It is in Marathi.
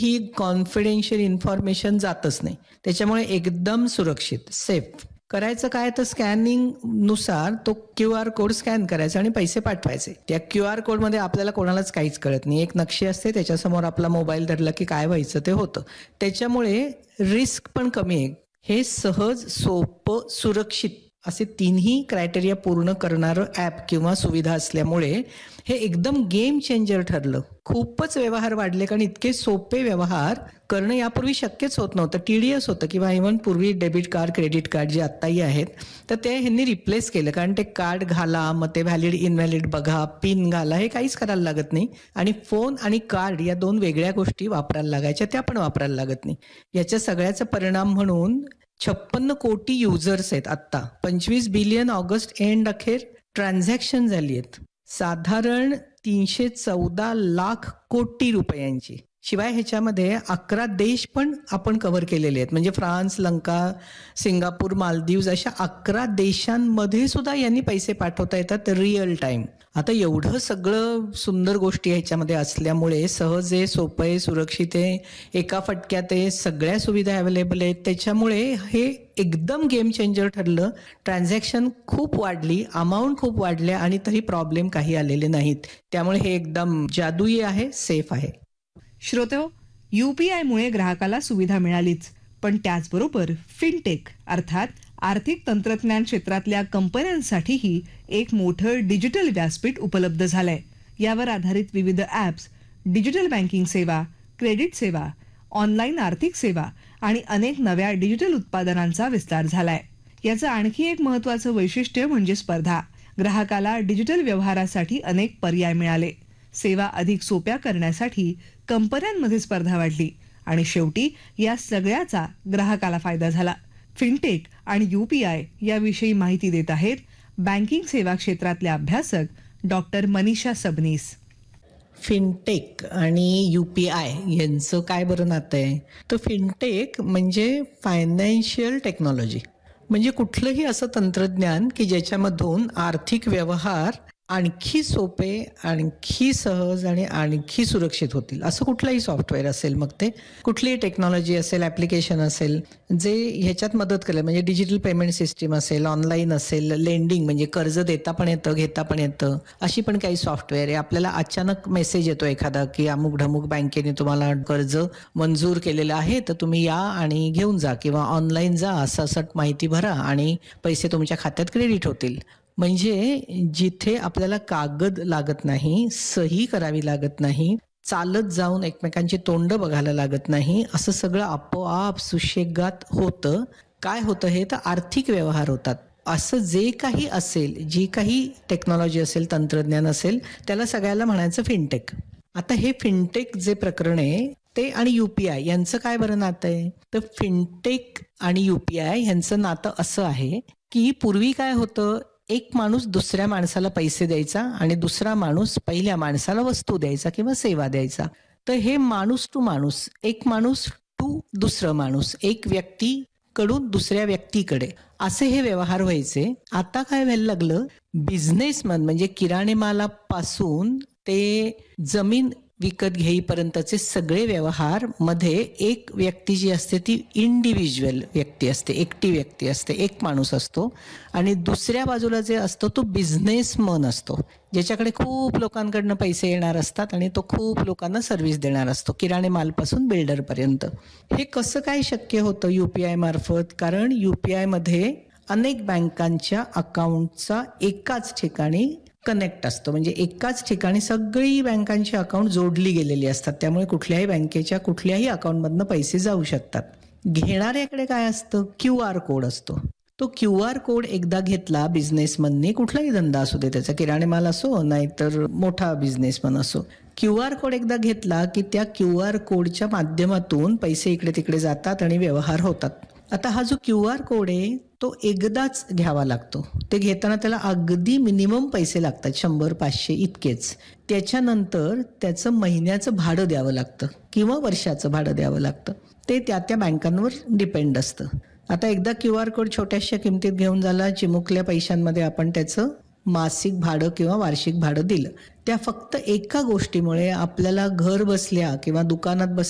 ही कॉन्फिडेन्शियल इन्फॉर्मेशन जातच नाही. त्याच्यामुळे एकदम सुरक्षित, सेफ. करायचं काय तर स्कॅनिंग नुसार तो QR कोड स्कॅन करायचा आणि पैसे पाठवायचे. त्या QR कोडमध्ये आपल्याला कोणालाच काहीच कळत नाही. एक नक्षी असते, त्याच्यासमोर आपला मोबाईल धरला की काय व्हायचं ते होतं. त्याच्यामुळे रिस्क पण कमी आहे. हे सहज, सोपं, सुरक्षित असे तिन्ही क्रायटेरिया पूर्ण करणारं ॲप किंवा सुविधा असल्यामुळे हे एकदम गेम चेंजर ठरलं. खूपच व्यवहार वाढले, कारण इतके सोपे व्यवहार करणं यापूर्वी शक्यच होत नव्हतं. TDS होतं किंवा इव्हन पूर्वी डेबिट कार्ड, क्रेडिट कार्ड जे आत्ताही आहेत, तर ते ह्यांनी रिप्लेस केलं. कारण ते कार्ड घाला, मग ते व्हॅलिड इनव्हॅलिड बघा, पिन घाला, हे काहीच करायला लागत नाही. आणि फोन आणि कार्ड या 2 वेगळ्या गोष्टी वापरायला लागायच्या, त्या पण वापरायला लागत नाही. याच्या सगळ्याचा परिणाम म्हणून 56 कोटी युजर्स आहेत आत्ता. 25 बिलियन ऑगस्ट एंड अखेर ट्रान्झॅक्शन झाली आहेत. साधारण 314 लाख कोटी रुपयांची. शिवाय ह्याच्यामध्ये 11 देश पण आपण कव्हर केलेले आहेत. म्हणजे फ्रान्स, लंका, सिंगापूर, मालदीव्स अशा 11 देशांमध्ये सुद्धा यांनी पैसे पाठवता येतात रिअल टाइम. आता एवढं सगळं सुंदर गोष्टी ह्याच्यामध्ये असल्यामुळे सहज आहे, सोपं आहे, सुरक्षित आहे, एका फटक्यात आहे, सगळ्या सुविधा अवेलेबल आहेत. त्याच्यामुळे हे एकदम गेम चेंजर ठरलं. ट्रान्झॅक्शन खूप वाढली, अमाऊंट खूप वाढल्या आणि तरी प्रॉब्लेम काही आलेले नाहीत. त्यामुळे हे एकदम जादुई आहे, सेफ आहे. श्रोतेहो, UPI-मुळे ग्राहकाला सुविधा मिळालीच, पण त्याचबरोबर फिनटेक अर्थात आर्थिक तंत्रज्ञान क्षेत्रातल्या कंपन्यांसाठीही एक मोठं डिजिटल व्यासपीठ उपलब्ध झालंय. यावर आधारित विविध ॲप्स, डिजिटल बँकिंग सेवा, क्रेडिट सेवा, ऑनलाईन आर्थिक सेवा आणि अनेक नव्या डिजिटल उत्पादनांचा विस्तार झालाय. याचं आणखी एक महत्त्वाचं वैशिष्ट्य म्हणजे स्पर्धा. ग्राहकाला डिजिटल व्यवहारासाठी अनेक पर्याय मिळाले. सेवा अधिक सोप्या करण्यासाठी कंपन्यांमध्ये स्पर्धा वाढली आणि शेवटी या सगळ्याचा ग्राहकाला फायदा झाला. फिनटेक आणि UPI याविषयी माहिती देत आहेत बँकिंग सेवा क्षेत्रातल्या अभ्यासक डॉक्टर मनीषा सबनीस. फिनटेक आणि UPI यांचं काय बरं नातं आहे? तर फिनटेक म्हणजे फायनान्शियल टेक्नॉलॉजी. म्हणजे कुठलंही असं तंत्रज्ञान की ज्याच्यामधून आर्थिक व्यवहार आणखी सोपे, आणखी सहज आणि आणखी सुरक्षित होतील. असं कुठलंही सॉफ्टवेअर असेल, मग ते कुठलीही टेक्नॉलॉजी असेल, ॲप्लिकेशन असेल, जे ह्याच्यात मदत करेल. म्हणजे डिजिटल पेमेंट सिस्टीम असेल, ऑनलाईन असेल, लेंडिंग म्हणजे कर्ज देता पण येतं, घेता पण येतं, अशी पण काही सॉफ्टवेअर आहे. आपल्याला अचानक मेसेज येतो एखादा की अमुक ढमुक बँकेने तुम्हाला कर्ज मंजूर केलेलं आहे, तर तुम्ही या आणि घेऊन जा किंवा ऑनलाईन जा, असं माहिती भरा आणि पैसे तुमच्या खात्यात क्रेडिट होतील. म्हणजे जिथे आपल्याला कागद लागत नाही, सही करावी लागत नाही, चालत जाऊन एकमेकांची तोंड बघायला लागत नाही, असं सगळं आपोआप सुशेगात होतं. काय होतं हे तर आर्थिक व्यवहार होतात. असं जे काही असेल, जी काही टेक्नॉलॉजी असेल, तंत्रज्ञान असेल, त्याला सगळ्याला म्हणायचं फिनटेक. आता हे फिनटेक जे प्रकरण आहे ते आणि UPI यांचं काय बरं नातं आहे? तर फिनटेक आणि UPI यांचं नातं असं आहे की पूर्वी काय होतं, एक माणूस दुसऱ्या माणसाला पैसे द्यायचा आणि दुसरा माणूस पहिल्या माणसाला वस्तू द्यायचा किंवा सेवा द्यायचा. तर हे माणूस टू माणूस, एक माणूस टू दुसरं माणूस, एक व्यक्तीकडून दुसऱ्या व्यक्तीकडे, असे हे व्यवहार व्हायचे. आता काय व्हायला लागलं, बिझनेसमन म्हणजे किराणे मालापासून ते जमीन विकत घेईपर्यंतचे सगळे व्यवहार मध्ये एक व्यक्ती जी असते ती इंडिव्हिज्युअल व्यक्ती असते, एकटी व्यक्ती असते, एक माणूस असतो. आणि दुसऱ्या बाजूला जे असतो तो बिझनेसमन असतो, ज्याच्याकडे खूप लोकांकडनं पैसे येणार असतात आणि तो खूप लोकांना सर्व्हिस देणार असतो, किराणे मालपासून बिल्डरपर्यंत. हे कसं काय शक्य होतं UPI मार्फत? कारण UPI मध्ये अनेक बँकांच्या अकाउंटचा एकाच ठिकाणी कनेक्ट असतो. म्हणजे एकाच ठिकाणी सगळी बँकांची अकाउंट जोडली गेलेली असतात. त्यामुळे कुठल्याही बँकेच्या कुठल्याही अकाउंटमधनं पैसे जाऊ शकतात. घेणाऱ्याकडे काय असतं? QR कोड असतो. तो QR कोड एकदा घेतला बिझनेसमनने, कुठलाही धंदा असू दे त्याचा, किराणे माल असो नाहीतर मोठा बिझनेसमन असो, QR कोड एकदा घेतला की त्या QR कोडच्या माध्यमातून पैसे इकडे तिकडे जातात आणि व्यवहार होतात. आता हा जो QR कोड आहे तो एकदाच घ्यावा लागतो. ते घेताना त्याला अगदी मिनिमम पैसे लागतात, 100-500 इतकेच. त्याच्यानंतर त्याचं महिन्याचं भाडं द्यावं लागतं किंवा वर्षाचं भाडं द्यावं लागतं. ते त्या त्या बँकांवर डिपेंड असतं. आता एकदा QR कोड छोट्याशा किमतीत घेऊन झाला, चिमुकल्या पैशांमध्ये आपण त्याचं मासिक भाडं किंवा वार्षिक भाडं दिलं. त्या फक्त एका गोष्टीमुळे आपल्याला घर बसल्या किंवा दुकानात